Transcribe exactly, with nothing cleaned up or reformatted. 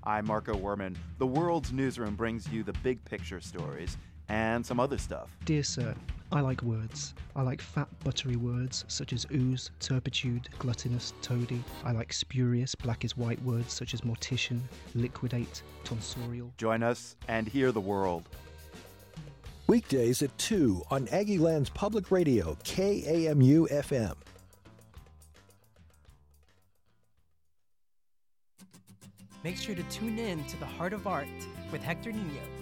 I'm Marco Werman. The World's Newsroom brings you the big picture stories and some other stuff. Dear Sir, I like words. I like fat, buttery words such as ooze, turpitude, gluttonous, toady. I like spurious, black as white words such as mortician, liquidate, tonsorial. Join us and hear the world. Weekdays at two on Aggieland's Public Radio, K A M U F M. Make sure to tune in to The Heart of Art with Hector Nino.